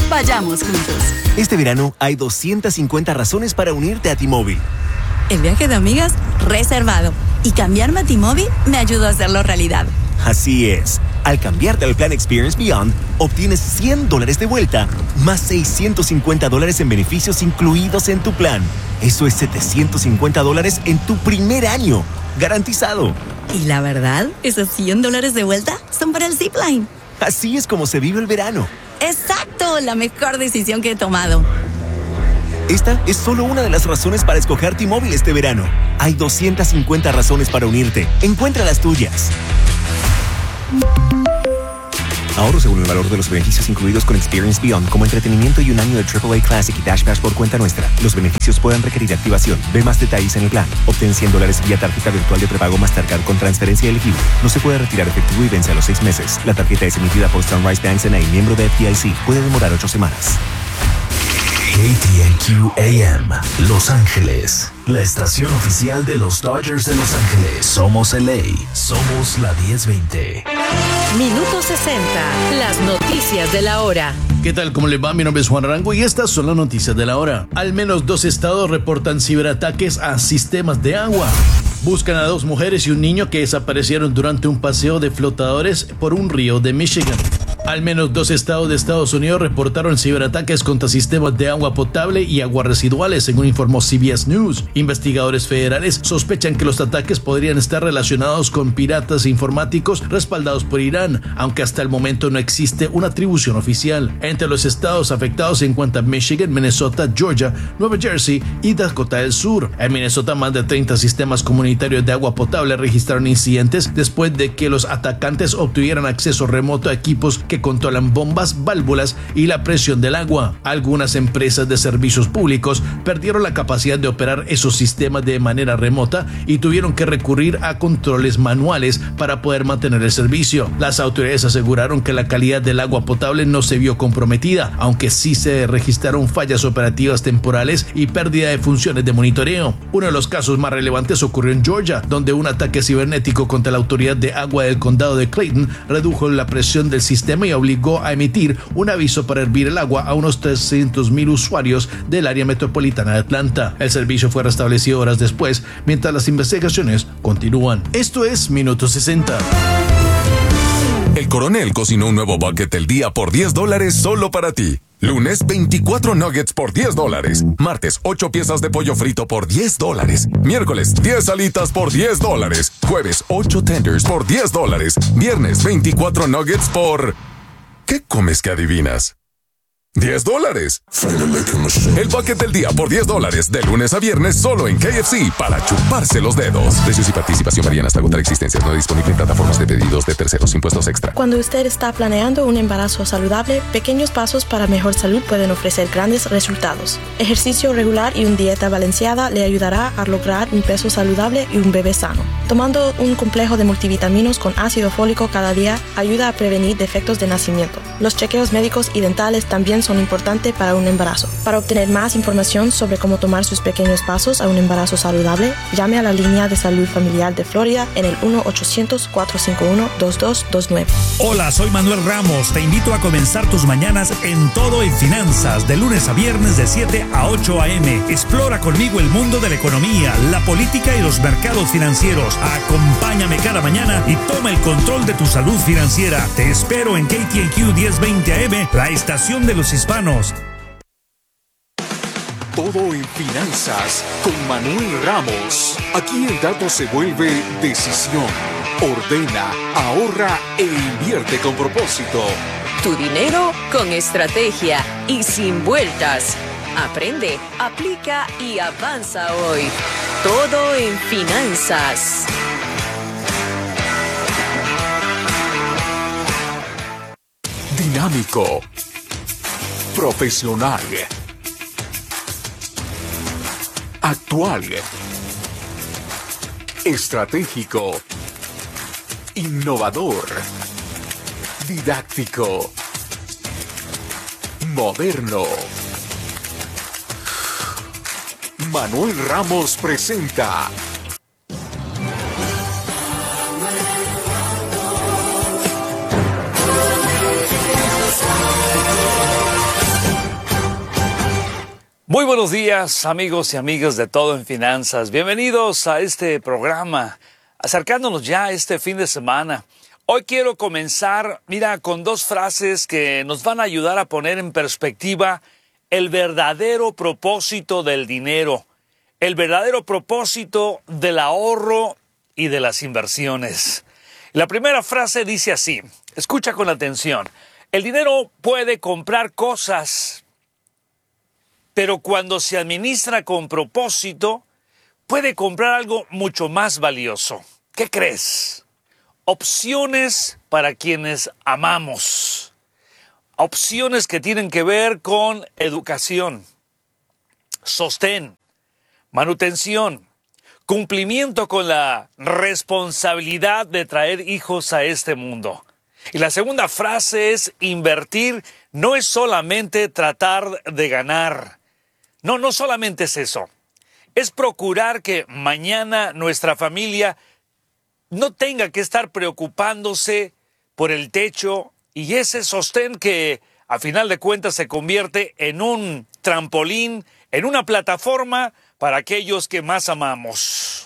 Vayamos juntos. Este verano hay 250 razones para unirte a T-Mobile. El viaje de amigas, reservado. Y cambiarme a T-Mobile me ayudó a hacerlo realidad. Así es. Al cambiarte al plan Experience Beyond, obtienes $100 de vuelta, más $650 en beneficios incluidos en tu plan. Eso es $750 en tu primer año. Garantizado. Y la verdad, esos $100 de vuelta son para el Zipline. Así es como se vive el verano. ¡Exacto! La mejor decisión que he tomado. Esta es solo una de las razones para escoger T-Mobile este verano. Hay 250 razones para unirte. Encuentra las tuyas. Ahorro según el valor de los beneficios incluidos con Experience Beyond, como entretenimiento y un año de AAA Classic y Dash Pass por cuenta nuestra. Los beneficios pueden requerir activación. Ve más detalles en el plan. Obtén $100 vía tarjeta virtual de prepago Mastercard con transferencia elegible. No se puede retirar efectivo y vence a los 6 meses. La tarjeta es emitida por Sunrise Banks N.A., miembro de FDIC. Puede demorar 8 semanas. KTNQ AM, Los Ángeles, la estación oficial de los Dodgers de Los Ángeles. Somos LA, somos la 1020. Minuto 60, las noticias de la hora. ¿Qué tal? ¿Cómo les va? Mi nombre es Juan Arango y estas son las noticias de la hora. Al menos 2 estados reportan ciberataques a sistemas de agua. Buscan a 2 mujeres y un niño que desaparecieron durante un paseo de flotadores por un río de Michigan. Al menos 2 estados de Estados Unidos reportaron ciberataques contra sistemas de agua potable y aguas residuales, según informó CBS News. Investigadores federales sospechan que los ataques podrían estar relacionados con piratas informáticos respaldados por Irán, aunque hasta el momento no existe una atribución oficial. Entre los estados afectados se encuentran Michigan, Minnesota, Georgia, Nueva Jersey y Dakota del Sur. En Minnesota, más de 30 sistemas comunitarios de agua potable registraron incidentes después de que los atacantes obtuvieran acceso remoto a equipos que controlan bombas, válvulas y la presión del agua. Algunas empresas de servicios públicos perdieron la capacidad de operar esos sistemas de manera remota y tuvieron que recurrir a controles manuales para poder mantener el servicio. Las autoridades aseguraron que la calidad del agua potable no se vio comprometida, aunque sí se registraron fallas operativas temporales y pérdida de funciones de monitoreo. Uno de los casos más relevantes ocurrió en Georgia, donde un ataque cibernético contra la autoridad de agua del condado de Clayton redujo la presión del sistema y obligó a emitir un aviso para hervir el agua a unos 300,000 usuarios del área metropolitana de Atlanta. El servicio fue restablecido horas después, mientras las investigaciones continúan. Esto es Minuto 60. El Coronel cocinó un nuevo bucket del día por $10 solo para ti. Lunes, 24 nuggets por $10. Martes, 8 piezas de pollo frito por $10. Miércoles, 10 alitas por $10. Jueves, 8 tenders por $10. Viernes, 24 nuggets por... ¿Qué comes que adivinas? $10. El bucket del día por $10, de lunes a viernes solo en KFC para chuparse los dedos. Precios y participación varían hasta agotar existencias. No disponible en plataformas de pedidos de terceros. Impuestos extra. Cuando usted está planeando un embarazo saludable, pequeños pasos para mejor salud pueden ofrecer grandes resultados. Ejercicio regular y una dieta balanceada le ayudará a lograr un peso saludable y un bebé sano. Tomando un complejo de multivitaminos con ácido fólico cada día ayuda a prevenir defectos de nacimiento. Los chequeos médicos y dentales también son importantes para un embarazo. Para obtener más información sobre cómo tomar sus pequeños pasos a un embarazo saludable, llame a la línea de salud familiar de Florida en el 1-800-451-2229. Hola, soy Manuel Ramos. Te invito a comenzar tus mañanas en Todo en Finanzas, de lunes a viernes de 7 a 8 a.m. Explora conmigo el mundo de la economía, la política y los mercados financieros. Acompáñame cada mañana y toma el control de tu salud financiera. Te espero en KTNQ 1020 AM, la estación de los hispanos. Todo en Finanzas con Manuel Ramos. Aquí el dato se vuelve decisión. Ordena, ahorra e invierte con propósito. Tu dinero con estrategia y sin vueltas. Aprende, aplica y avanza hoy. Todo en Finanzas. Dinámico. Profesional. Actual. Estratégico. Innovador. Didáctico. Moderno. Manuel Ramos presenta Muy buenos días, amigos y amigas de Todo en Finanzas. Bienvenidos a este programa, acercándonos ya a este fin de semana. Hoy quiero comenzar, con dos frases que nos van a ayudar a poner en perspectiva el verdadero propósito del dinero, el verdadero propósito del ahorro y de las inversiones. La primera frase dice así, escucha con atención. El dinero puede comprar cosas, pero cuando se administra con propósito, puede comprar algo mucho más valioso. ¿Qué crees? Opciones para quienes amamos. Opciones que tienen que ver con educación, sostén, manutención, cumplimiento con la responsabilidad de traer hijos a este mundo. Y la segunda frase es invertir no es solamente tratar de ganar. No solamente es eso. Es procurar que mañana nuestra familia no tenga que estar preocupándose por el techo y ese sostén que a final de cuentas se convierte en un trampolín, en una plataforma para aquellos que más amamos.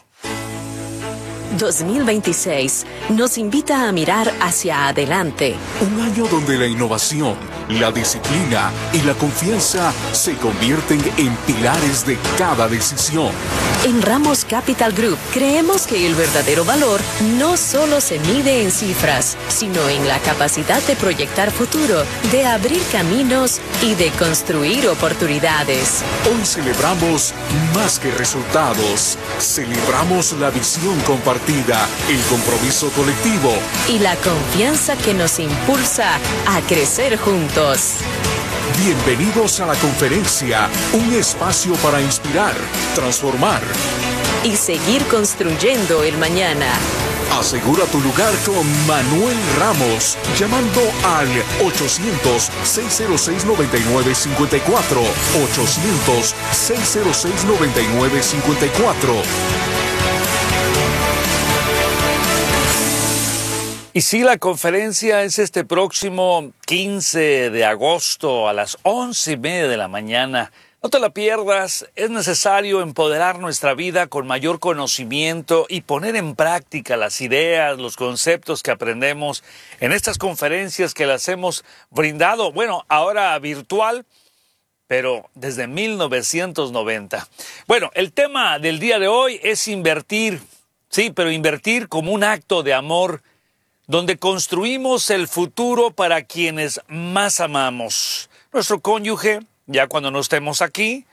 2026 nos invita a mirar hacia adelante. Un año donde la innovación, la disciplina y la confianza se convierten en pilares de cada decisión. En Ramos Capital Group creemos que el verdadero valor no solo se mide en cifras, sino en la capacidad de proyectar futuro, de abrir caminos y de construir oportunidades. Hoy celebramos más que resultados. Celebramos la visión compartida, el compromiso colectivo y la confianza que nos impulsa a crecer juntos. Bienvenidos a la conferencia, un espacio para inspirar, transformar y seguir construyendo el mañana. Asegura tu lugar con Manuel Ramos, llamando al 800-606-9954, 800-606-9954. Y sí, la conferencia es este próximo 15 de agosto a las 11:30 de la mañana. No te la pierdas, es necesario empoderar nuestra vida con mayor conocimiento y poner en práctica las ideas, los conceptos que aprendemos en estas conferencias que las hemos brindado, ahora virtual, pero desde 1990. El tema del día de hoy es invertir, sí, pero invertir como un acto de amor, donde construimos el futuro para quienes más amamos. Nuestro cónyuge, ya cuando no estemos aquí,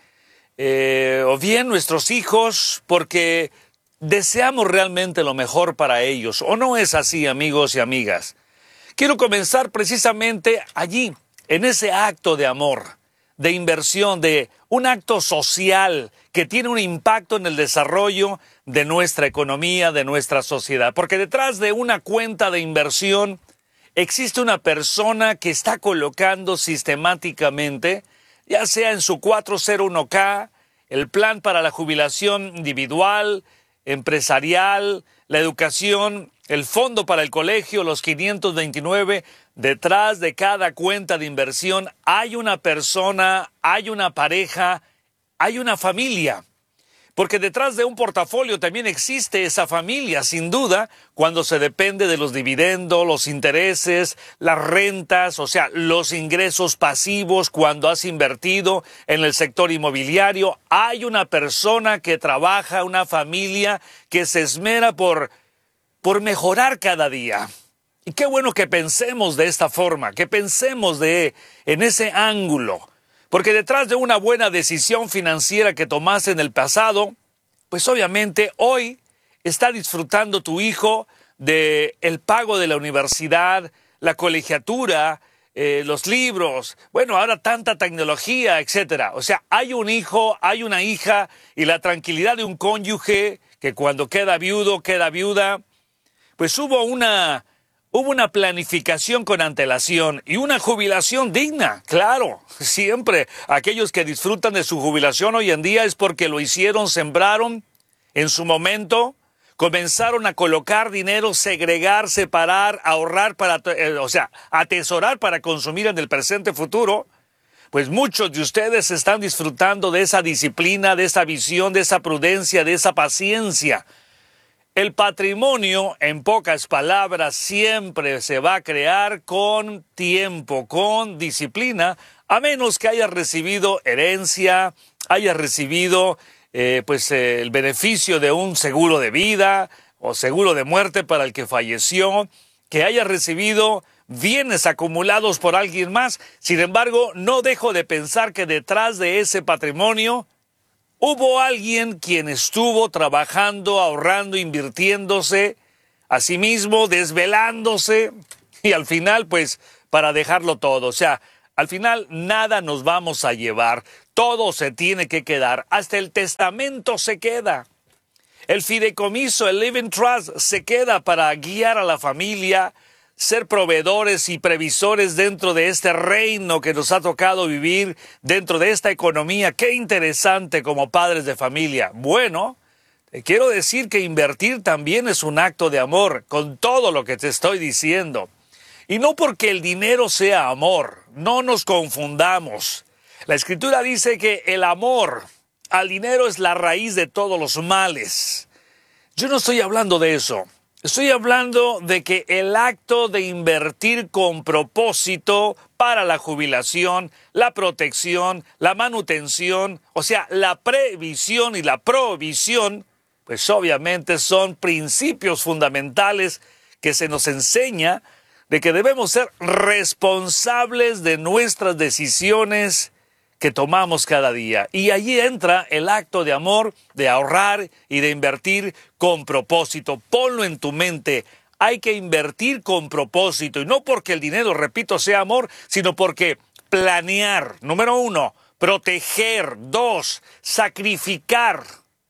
o bien nuestros hijos, porque deseamos realmente lo mejor para ellos. ¿O no es así, amigos y amigas? Quiero comenzar precisamente allí, en ese acto de amor, de inversión, de un acto social que tiene un impacto en el desarrollo de nuestra economía, de nuestra sociedad. Porque detrás de una cuenta de inversión existe una persona que está colocando sistemáticamente, ya sea en su 401k, el plan para la jubilación individual, empresarial, la educación, el fondo para el colegio, los 529, detrás de cada cuenta de inversión hay una persona, hay una pareja, hay una familia. Porque detrás de un portafolio también existe esa familia, sin duda, cuando se depende de los dividendos, los intereses, las rentas, o sea, los ingresos pasivos cuando has invertido en el sector inmobiliario. Hay una persona que trabaja, una familia que se esmera por mejorar cada día. Y qué bueno que pensemos de esta forma, que pensemos en ese ángulo. Porque detrás de una buena decisión financiera que tomaste en el pasado, pues obviamente hoy está disfrutando tu hijo del pago de la universidad, la colegiatura, los libros, ahora tanta tecnología, etcétera. O sea, hay un hijo, hay una hija y la tranquilidad de un cónyuge que cuando queda viudo, queda viuda, pues hubo una planificación con antelación y una jubilación digna, claro. Siempre aquellos que disfrutan de su jubilación hoy en día es porque lo hicieron, sembraron en su momento, comenzaron a colocar dinero, segregar, separar, ahorrar, atesorar para consumir en el presente futuro, pues muchos de ustedes están disfrutando de esa disciplina, de esa visión, de esa prudencia, de esa paciencia. El patrimonio, en pocas palabras, siempre se va a crear con tiempo, con disciplina, a menos que hayas recibido herencia, hayas recibido el beneficio de un seguro de vida o seguro de muerte para el que falleció, que hayas recibido bienes acumulados por alguien más. Sin embargo, no dejo de pensar que detrás de ese patrimonio hubo alguien quien estuvo trabajando, ahorrando, invirtiéndose a sí mismo, desvelándose y al final, pues, para dejarlo todo. O sea, al final nada nos vamos a llevar, todo se tiene que quedar, hasta el testamento se queda. El fideicomiso, el living trust, se queda para guiar a la familia, ser proveedores y previsores dentro de este reino que nos ha tocado vivir, dentro de esta economía. Qué interesante como padres de familia. Bueno, te quiero decir que invertir también es un acto de amor, con todo lo que te estoy diciendo. Y no porque el dinero sea amor, no nos confundamos. La Escritura dice que el amor al dinero es la raíz de todos los males. Yo no estoy hablando de eso. Estoy hablando de que el acto de invertir con propósito para la jubilación, la protección, la manutención, o sea, la previsión y la provisión, pues obviamente son principios fundamentales que se nos enseña de que debemos ser responsables de nuestras decisiones que tomamos cada día. Y allí entra el acto de amor, de ahorrar y de invertir con propósito. Ponlo en tu mente. Hay que invertir con propósito. Y no porque el dinero, repito, sea amor, sino porque planear, número 1, proteger, 2, sacrificar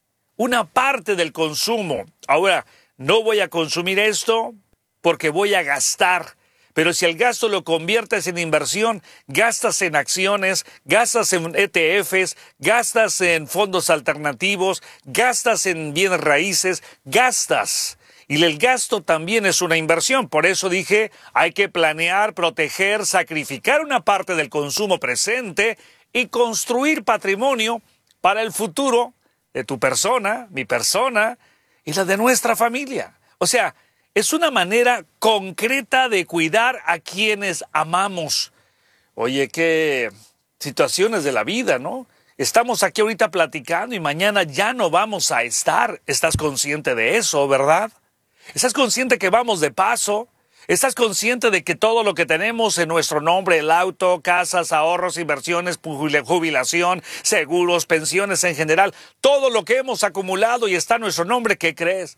una parte del consumo. Ahora, no voy a consumir esto porque voy a gastar. Pero si el gasto lo conviertes en inversión, gastas en acciones, gastas en ETFs, gastas en fondos alternativos, gastas en bienes raíces, gastas. Y el gasto también es una inversión. Por eso dije, hay que planear, proteger, sacrificar una parte del consumo presente y construir patrimonio para el futuro de tu persona, mi persona y la de nuestra familia. O sea, es una manera concreta de cuidar a quienes amamos. Oye, qué situaciones de la vida, ¿no? Estamos aquí ahorita platicando y mañana ya no vamos a estar. ¿Estás consciente de eso, verdad? ¿Estás consciente que vamos de paso? ¿Estás consciente de que todo lo que tenemos en nuestro nombre, el auto, casas, ahorros, inversiones, jubilación, seguros, pensiones en general, todo lo que hemos acumulado y está en nuestro nombre, ¿qué crees?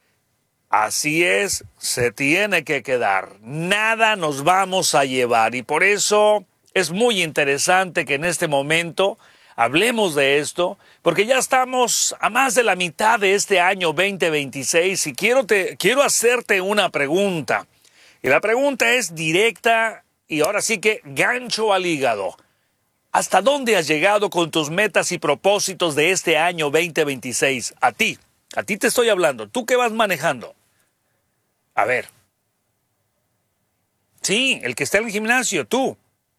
Así es, se tiene que quedar. Nada nos vamos a llevar y por eso es muy interesante que en este momento hablemos de esto, porque ya estamos a más de la mitad de este año 2026 y quiero hacerte una pregunta. Y la pregunta es directa y ahora sí que gancho al hígado. ¿Hasta dónde has llegado con tus metas y propósitos de este año 2026? A ti te estoy hablando. ¿Tú qué vas manejando? A ver. Sí, el que está en el gimnasio, tú.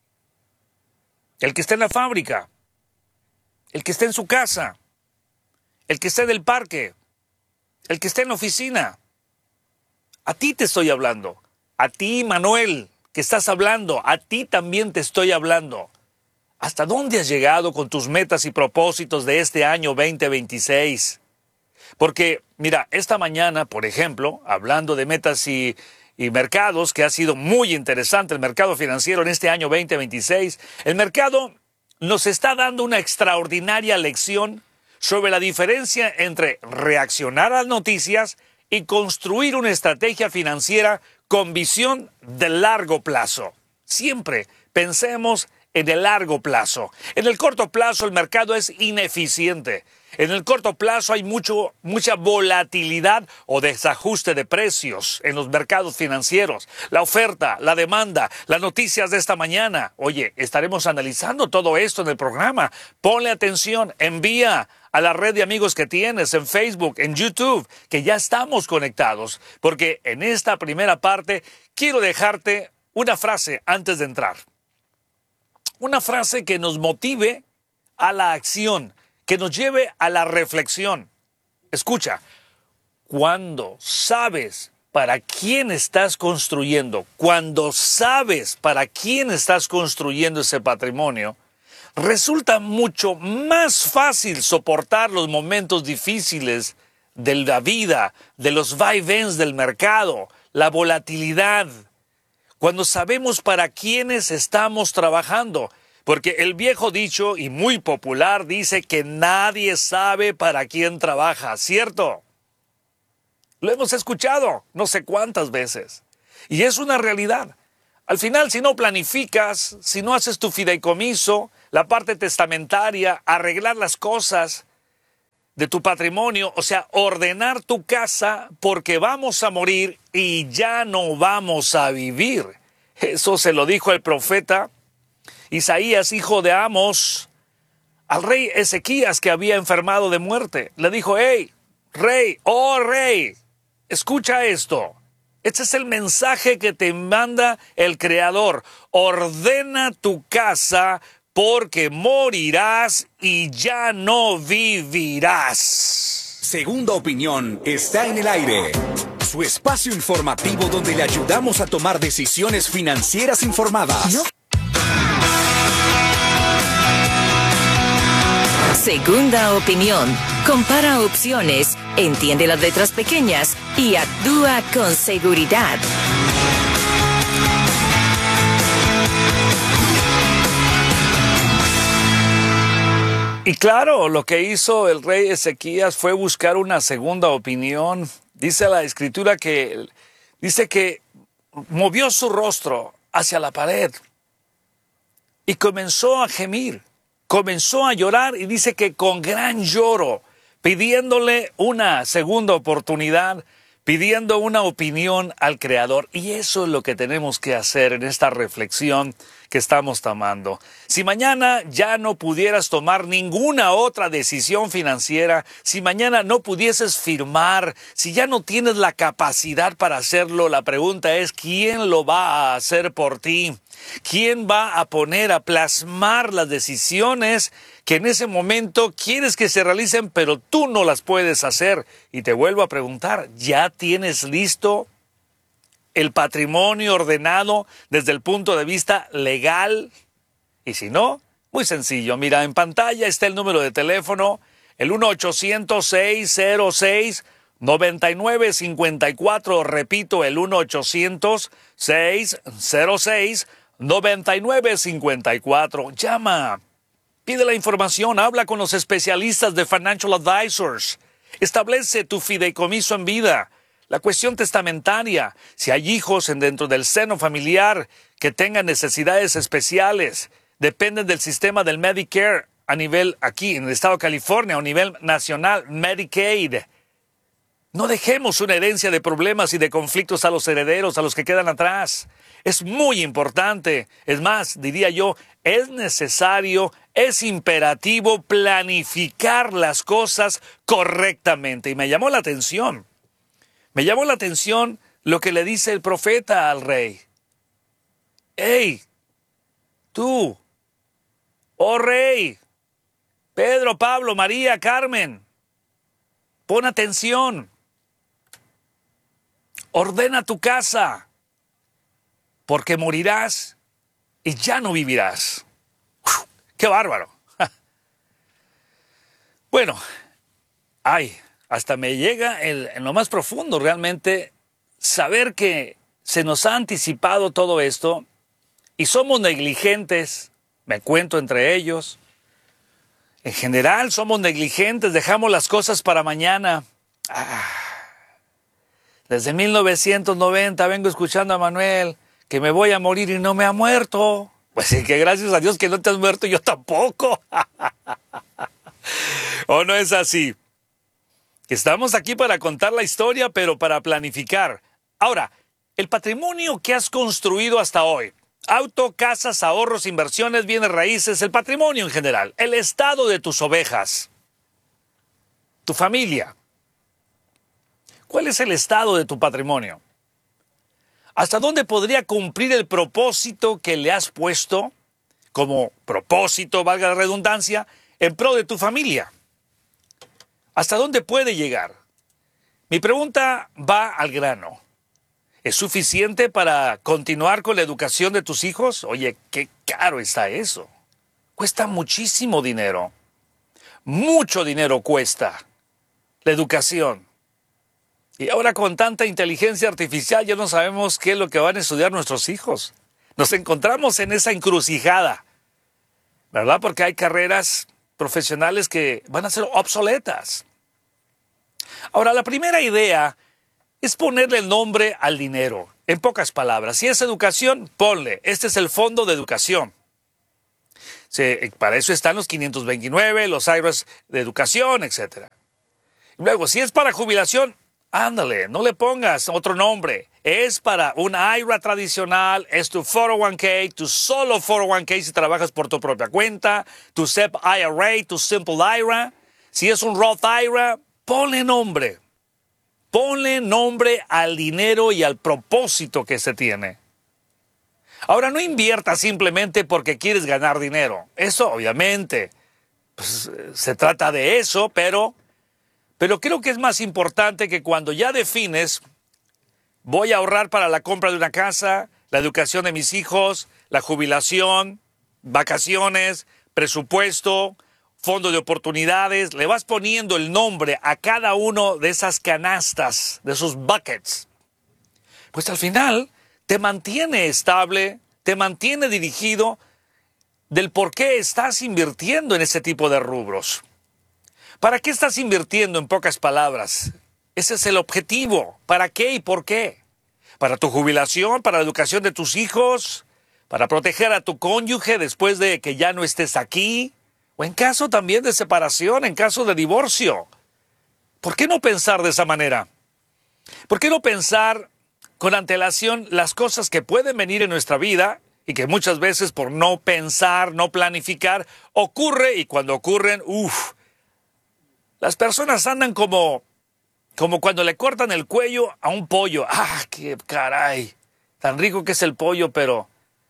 El que está en la fábrica. El que está en su casa. El que está en el parque. El que está en la oficina. A ti te estoy hablando. A ti, Manuel, que estás hablando. A ti también te estoy hablando. ¿Hasta dónde has llegado con tus metas y propósitos de este año 2026? Porque, mira, esta mañana, por ejemplo, hablando de metas y mercados, que ha sido muy interesante el mercado financiero en este año 2026, el mercado nos está dando una extraordinaria lección sobre la diferencia entre reaccionar a las noticias y construir una estrategia financiera con visión de largo plazo. Siempre pensemos en el largo plazo. En el corto plazo el mercado es ineficiente. En el corto plazo hay mucha volatilidad o desajuste de precios en los mercados financieros. La oferta, la demanda, las noticias de esta mañana. Oye, estaremos analizando todo esto en el programa. Ponle atención, envía a la red de amigos que tienes en Facebook, en YouTube, que ya estamos conectados. Porque en esta primera parte quiero dejarte una frase antes de entrar. una frase que nos motive a la acción, que nos lleve a la reflexión. Escucha, cuando sabes para quién estás construyendo, cuando sabes para quién estás construyendo ese patrimonio, resulta mucho más fácil soportar los momentos difíciles de la vida, de los vaivens del mercado, la volatilidad. Cuando sabemos para quiénes estamos trabajando, porque el viejo dicho y muy popular dice que nadie sabe para quién trabaja, ¿cierto? Lo hemos escuchado no sé cuántas veces. Y es una realidad. Al final, si no planificas, si no haces tu fideicomiso, la parte testamentaria, arreglar las cosas de tu patrimonio, o sea, ordenar tu casa porque vamos a morir y ya no vamos a vivir. Eso se lo dijo el profeta Isaías, hijo de Amos, al rey Ezequías que había enfermado de muerte. Le dijo, hey, rey, oh rey, escucha esto. Este es el mensaje que te manda el Creador. Ordena tu casa porque morirás y ya no vivirás. Segunda Opinión está en el aire. Su espacio informativo donde le ayudamos a tomar decisiones financieras informadas. ¿No? Segunda Opinión. Compara opciones, entiende las letras pequeñas y actúa con seguridad. Y claro, lo que hizo el rey Ezequías fue buscar una segunda opinión. Dice la Escritura que movió su rostro hacia la pared y comenzó a gemir, comenzó a llorar y dice que con gran lloro, pidiéndole una segunda oportunidad, pidiendo una opinión al Creador. Y eso es lo que tenemos que hacer en esta reflexión que estamos tomando. Si mañana ya no pudieras tomar ninguna otra decisión financiera, si mañana no pudieses firmar, si ya no tienes la capacidad para hacerlo, la pregunta es, ¿quién lo va a hacer por ti? ¿Quién va a poner a plasmar las decisiones que en ese momento quieres que se realicen, pero tú no las puedes hacer? Y te vuelvo a preguntar, ¿ya tienes listo el patrimonio ordenado desde el punto de vista legal? Y si no, muy sencillo. Mira, en pantalla está el número de teléfono, el 1-800-606-9954. Repito, el 1-800-606-9954. Llama, pide la información, habla con los especialistas de Financial Advisors. Establece tu fideicomiso en vida. La cuestión testamentaria, si hay hijos dentro del seno familiar que tengan necesidades especiales, dependen del sistema del Medicare a nivel aquí en el estado de California, a nivel nacional, Medicaid. No dejemos una herencia de problemas y de conflictos a los herederos, a los que quedan atrás. Es muy importante, es más, diría yo, es necesario, es imperativo planificar las cosas correctamente. Y me llamó la atención lo que le dice el profeta al rey. ¡Hey! Tú, oh rey, Pedro, Pablo, María, Carmen, pon atención. Ordena tu casa, porque morirás y ya no vivirás. ¡Uf! ¡Qué bárbaro! Bueno, hasta me llega en lo más profundo realmente saber que se nos ha anticipado todo esto y somos negligentes, me cuento entre ellos. En general somos negligentes, dejamos las cosas para mañana. Desde 1990 vengo escuchando a Manuel que me voy a morir y no me ha muerto. Pues sí, que gracias a Dios que no te has muerto, yo tampoco. ¿O no es así? Estamos aquí para contar la historia, pero para planificar. Ahora, el patrimonio que has construido hasta hoy, auto, casas, ahorros, inversiones, bienes raíces, el patrimonio en general, el estado de tus ovejas, tu familia. ¿Cuál es el estado de tu patrimonio? ¿Hasta dónde podría cumplir el propósito que le has puesto? como propósito, valga la redundancia, en pro de tu familia. ¿Hasta dónde puede llegar? Mi pregunta va al grano. ¿Es suficiente para continuar con la educación de tus hijos? Oye, qué caro está eso. Cuesta muchísimo dinero. Mucho dinero cuesta la educación. Y ahora con tanta inteligencia artificial ya no sabemos qué es lo que van a estudiar nuestros hijos. Nos encontramos en esa encrucijada, ¿verdad? Porque hay carreras profesionales que van a ser obsoletas. Ahora, la primera idea es ponerle el nombre al dinero. En pocas palabras, si es educación, ponle. Este es el fondo de educación. Para eso están los 529, los IRAs de educación, etc. Luego, si es para jubilación, ándale, no le pongas otro nombre. Es para un IRA tradicional, es tu 401k, tu solo 401k si trabajas por tu propia cuenta, tu SEP IRA, tu Simple IRA. Si es un Roth IRA, ponle nombre. Ponle nombre al dinero y al propósito que se tiene. Ahora, no inviertas simplemente porque quieres ganar dinero. Eso, obviamente, pues, se trata de eso, pero creo que es más importante que cuando ya defines, voy a ahorrar para la compra de una casa, la educación de mis hijos, la jubilación, vacaciones, presupuesto, fondo de oportunidades, le vas poniendo el nombre a cada uno de esas canastas, de esos buckets. Pues al final te mantiene estable, te mantiene dirigido del por qué estás invirtiendo en ese tipo de rubros. ¿Para qué estás invirtiendo, en pocas palabras? Ese es el objetivo. ¿Para qué y por qué? ¿Para tu jubilación, para la educación de tus hijos, para proteger a tu cónyuge después de que ya no estés aquí? O en caso también de separación, en caso de divorcio. ¿Por qué no pensar de esa manera? ¿Por qué no pensar con antelación las cosas que pueden venir en nuestra vida y que muchas veces por no pensar, no planificar, ocurre, y cuando ocurren, las personas andan como cuando le cortan el cuello a un pollo. ¡Ah, qué caray! Tan rico que es el pollo, pero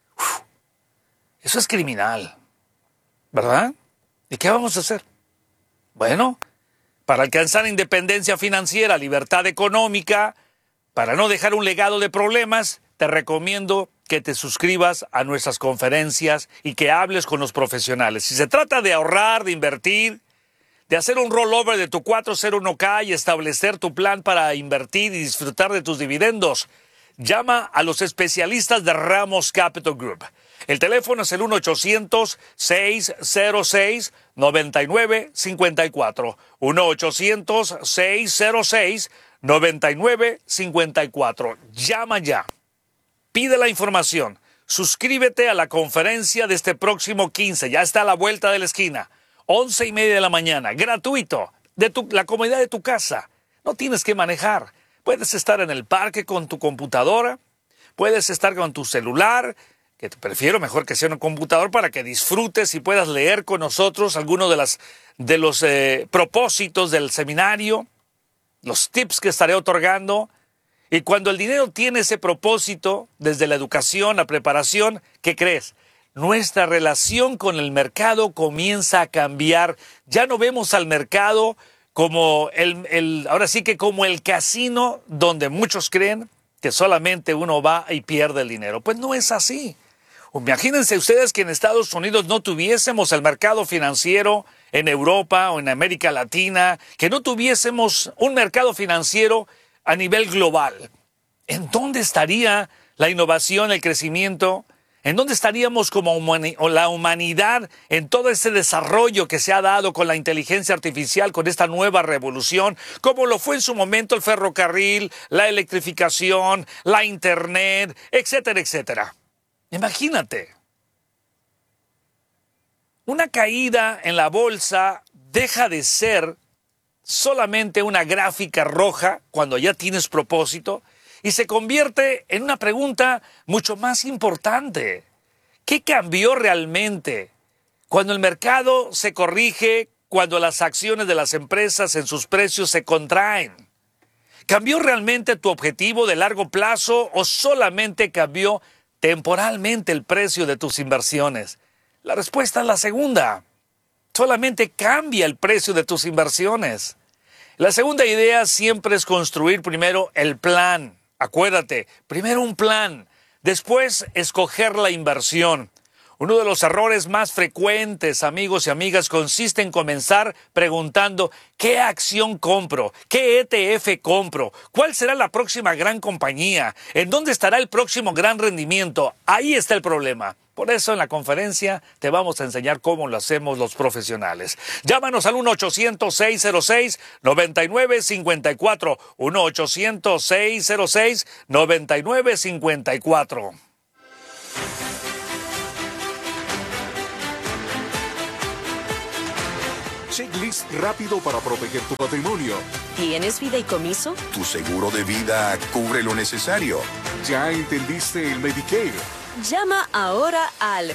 eso es criminal, ¿verdad? ¿Y qué vamos a hacer? Bueno, para alcanzar independencia financiera, libertad económica, para no dejar un legado de problemas, te recomiendo que te suscribas a nuestras conferencias y que hables con los profesionales. Si se trata de ahorrar, de invertir, de hacer un rollover de tu 401k y establecer tu plan para invertir y disfrutar de tus dividendos, llama a los especialistas de Ramos Capital Group. El teléfono es el 1-800-606-9954. 1-800-606-9954. Llama ya. Pide la información. Suscríbete a la conferencia de este próximo 15. Ya está a la vuelta de la esquina. 11:30 de la mañana. Gratuito. De la comodidad de tu casa. No tienes que manejar. Puedes estar en el parque con tu computadora. Puedes estar con tu celular, que te prefiero mejor que sea un computador para que disfrutes y puedas leer con nosotros algunos de los propósitos del seminario, los tips que estaré otorgando. Y cuando el dinero tiene ese propósito, desde la educación, la preparación, ¿qué crees? Nuestra relación con el mercado comienza a cambiar. Ya no vemos al mercado como ahora sí que como el casino donde muchos creen que solamente uno va y pierde el dinero. Pues no es así. Imagínense ustedes que en Estados Unidos no tuviésemos el mercado financiero, en Europa o en América Latina, que no tuviésemos un mercado financiero a nivel global. ¿En dónde estaría la innovación, el crecimiento? ¿En dónde estaríamos como la humanidad en todo ese desarrollo que se ha dado con la inteligencia artificial, con esta nueva revolución, como lo fue en su momento el ferrocarril, la electrificación, la internet, etcétera, etcétera? Imagínate. Una caída en la bolsa deja de ser solamente una gráfica roja cuando ya tienes propósito y se convierte en una pregunta mucho más importante. ¿Qué cambió realmente cuando el mercado se corrige, cuando las acciones de las empresas en sus precios se contraen? ¿Cambió realmente tu objetivo de largo plazo o solamente cambió temporalmente el precio de tus inversiones? La respuesta es la segunda. Solamente cambia el precio de tus inversiones. La segunda idea siempre es construir primero el plan. Acuérdate, primero un plan, después escoger la inversión. Uno de los errores más frecuentes, amigos y amigas, consiste en comenzar preguntando ¿qué acción compro? ¿Qué ETF compro? ¿Cuál será la próxima gran compañía? ¿En dónde estará el próximo gran rendimiento? Ahí está el problema. Por eso en la conferencia te vamos a enseñar cómo lo hacemos los profesionales. Llámanos al 1-800-606-9954. 1-800-606-9954. Checklist rápido para proteger tu patrimonio. ¿Tienes fideicomiso? Tu seguro de vida cubre lo necesario. ¿Ya entendiste el Medicare? Llama ahora al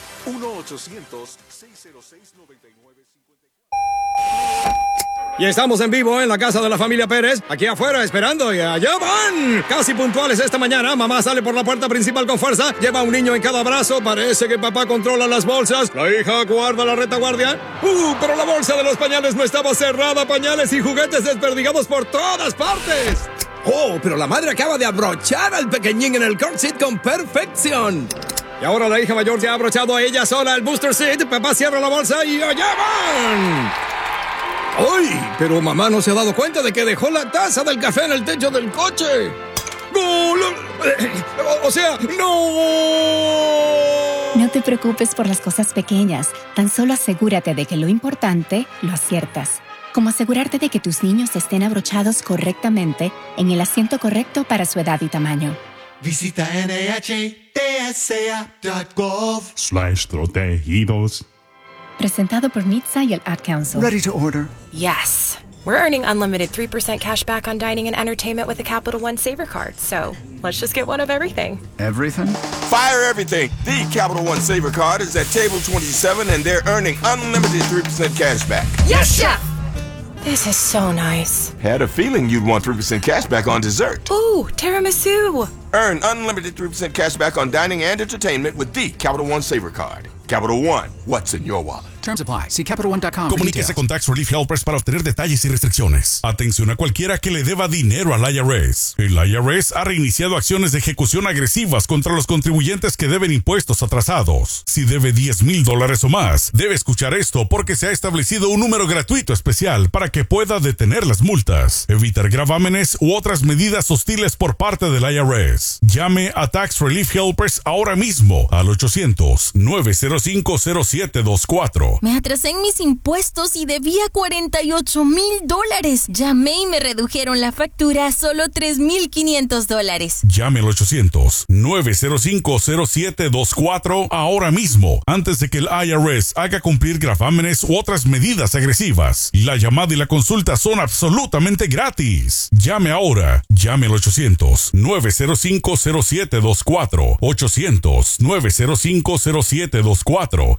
1-800-606-9954. Y estamos en vivo en la casa de la familia Pérez, aquí afuera esperando y allá van. Casi puntuales esta mañana, mamá sale por la puerta principal con fuerza, lleva a un niño en cada brazo, parece que papá controla las bolsas, la hija guarda la retaguardia. Pero la bolsa de los pañales no estaba cerrada, pañales y juguetes desperdigados por todas partes. Oh, pero la madre acaba de abrochar al pequeñín en el car seat con perfección. Y ahora la hija mayor ya ha abrochado a ella sola el booster seat, papá cierra la bolsa y allá van. ¡Ay! Pero mamá no se ha dado cuenta de que dejó la taza del café en el techo del coche. ¡No! O sea, ¡no! No te preocupes por las cosas pequeñas. Tan solo asegúrate de que lo importante lo aciertas. Como asegurarte de que tus niños estén abrochados correctamente en el asiento correcto para su edad y tamaño. Visita NHTSA.gov/protegidos. Presentado por NHTSA y el Ad Council. Ready to order? Yes. We're earning unlimited 3% cash back on dining and entertainment with the Capital One Saver Card. So, let's just get one of everything. Everything? Fire everything. The Capital One Saver Card is at table 27 and they're earning unlimited 3% cash back. Yes, Chef! This is so nice. Had a feeling you'd want 3% cash back on dessert. Ooh, tiramisu. Earn unlimited 3% cash back on dining and entertainment with the Capital One Saver Card. Capital One, what's in your wallet? Terms apply. See CapitalOne.com. Comuníquese con Tax Relief Helpers para obtener detalles y restricciones. Atención a cualquiera que le deba dinero al IRS. El IRS ha reiniciado acciones de ejecución agresivas contra los contribuyentes que deben impuestos atrasados. Si debe $10,000 o más, debe escuchar esto porque se ha establecido un número gratuito especial para que pueda detener las multas, evitar gravámenes u otras medidas hostiles por parte del IRS. Llame a Tax Relief Helpers ahora mismo al 800-905-0724. Me atrasé en mis impuestos y debía $48,000. Llamé y me redujeron la factura a solo $3,500. Llame al 800-905-0724 ahora mismo, antes de que el IRS haga cumplir gravámenes u otras medidas agresivas. La llamada y la consulta son absolutamente gratis. Llame ahora. Llame al 800-905-0724. 800-905-0724.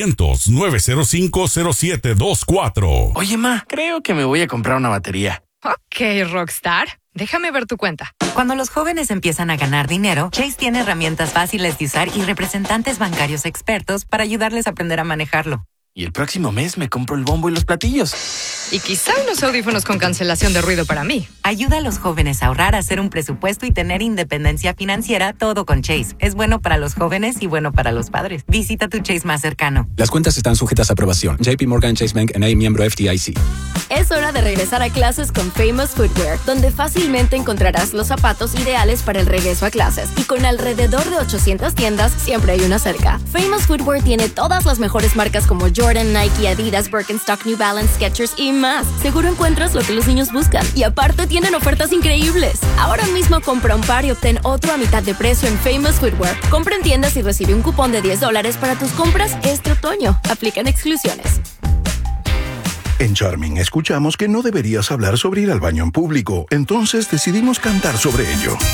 800-905-0724. Oye, ma, creo que me voy a comprar una batería. Ok, Rockstar. Déjame ver tu cuenta. Cuando los jóvenes empiezan a ganar dinero, Chase tiene herramientas fáciles de usar y representantes bancarios expertos para ayudarles a aprender a manejarlo. Y el próximo mes me compro el bombo y los platillos. Y quizá unos audífonos con cancelación de ruido para mí. Ayuda a los jóvenes a ahorrar, a hacer un presupuesto y tener independencia financiera, todo con Chase. Es bueno para los jóvenes y bueno para los padres. Visita tu Chase más cercano. Las cuentas están sujetas a aprobación. JP Morgan Chase Bank N.A. miembro FDIC. Es hora de regresar a clases con Famous Footwear, donde fácilmente encontrarás los zapatos ideales para el regreso a clases. Y con alrededor de 800 tiendas, siempre hay una cerca. Famous Footwear tiene todas las mejores marcas como Jordan, Nike, Adidas, Birkenstock, New Balance, Skechers y más. Seguro encuentras lo que los niños buscan. Y aparte tienen ofertas increíbles. Ahora mismo compra un par y obtén otro a mitad de precio en Famous Footwear. Compra en tiendas y recibe un cupón de $10 para tus compras este otoño. Aplican exclusiones. En Charming escuchamos que no deberías hablar sobre ir al baño en público, entonces decidimos cantar sobre ello.